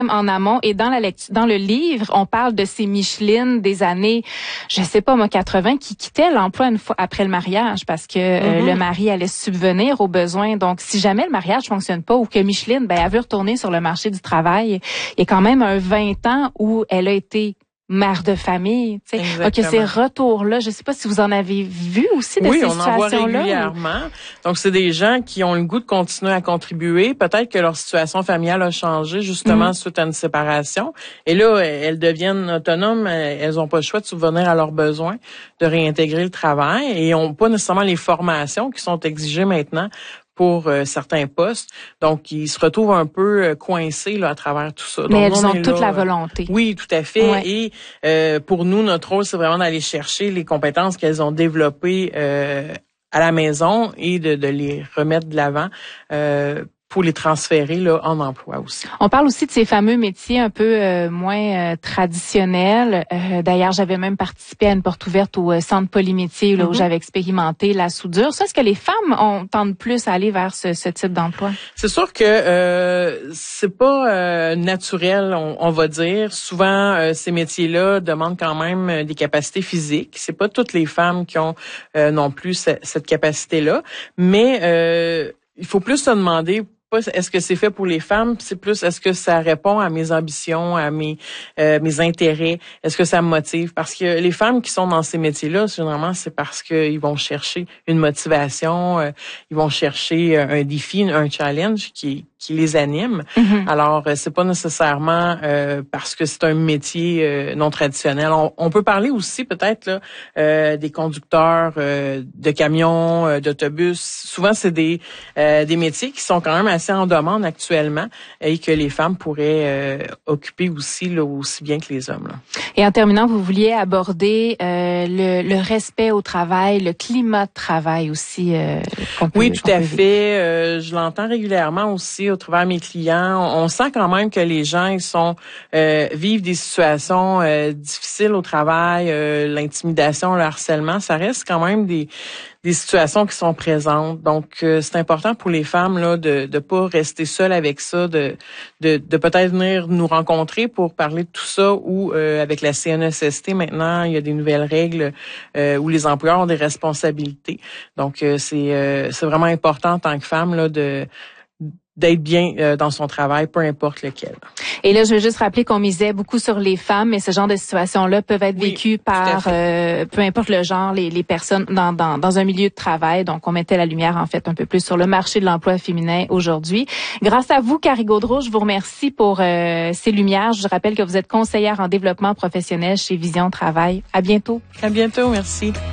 en amont et dans le livre, on parle de ces Michelines des années, je sais pas moi, 80 qui quittaient l'emploi une fois après le mariage parce que le mari allait subvenir aux besoins. Donc, si jamais le mariage fonctionne pas ou que Micheline, elle veut retourner sur le marché du travail, il y a quand même un 20 ans où elle a été mère de famille, tu sais. Donc, ces retours-là, je sais pas si vous en avez vu aussi de ces situations-là. Oui, on en voit régulièrement. Donc, c'est des gens qui ont le goût de continuer à contribuer. Peut-être que leur situation familiale a changé, justement, suite à une séparation. Et là, elles deviennent autonomes. Elles ont pas le choix de subvenir à leurs besoins, de réintégrer le travail. Et ils ont pas nécessairement les formations qui sont exigées maintenant pour certains postes. Donc, ils se retrouvent un peu coincés là à travers tout ça. Mais donc, elles ont toute la volonté. Oui, tout à fait. Ouais. Et pour nous, notre rôle, c'est vraiment d'aller chercher les compétences qu'elles ont développées à la maison et de les remettre de l'avant pour les transférer là en emploi aussi. On parle aussi de ces fameux métiers un peu moins traditionnels. D'ailleurs, j'avais même participé à une porte ouverte au centre polymétier là, où j'avais expérimenté la soudure. Ça, est-ce que les femmes tendent plus à aller vers ce type d'emploi? C'est sûr que c'est pas naturel, on va dire. Souvent, ces métiers-là demandent quand même des capacités physiques. C'est pas toutes les femmes qui ont non plus cette capacité-là, mais il faut plus se demander est-ce que c'est fait pour les femmes, c'est plus est-ce que ça répond à mes ambitions, à mes intérêts, est-ce que ça me motive? Parce que les femmes qui sont dans ces métiers-là, généralement, c'est parce qu'ils vont chercher une motivation, ils vont chercher un défi, un challenge qui les anime. Alors, c'est pas nécessairement parce que c'est un métier non traditionnel. On peut parler aussi peut-être là des conducteurs de camions, d'autobus. Souvent, c'est des métiers qui sont quand même assez en demande actuellement et que les femmes pourraient occuper aussi là, aussi bien que les hommes. Là. Et en terminant, vous vouliez aborder le respect au travail, le climat de travail aussi. Oui, tout à fait. Je l'entends régulièrement aussi au travers de mes clients. On sent quand même que les gens vivent des situations difficiles au travail, l'intimidation, le harcèlement. Ça reste quand même des situations qui sont présentes. Donc, c'est important pour les femmes là de pas rester seules avec ça, de peut-être venir nous rencontrer pour parler de tout ça ou avec la CNESST maintenant, il y a des nouvelles règles où les employeurs ont des responsabilités. Donc, c'est vraiment important en tant que femme là d'être bien dans son travail, peu importe lequel. Et là, je veux juste rappeler qu'on misait beaucoup sur les femmes, mais ce genre de situations-là peuvent être vécues par, peu importe le genre, les personnes dans un milieu de travail. Donc, on mettait la lumière, en fait, un peu plus sur le marché de l'emploi féminin aujourd'hui. Grâce à vous, Carrie Gaudreault, je vous remercie pour ces lumières. Je rappelle que vous êtes conseillère en développement professionnel chez Vision Travail. À bientôt. À bientôt, merci.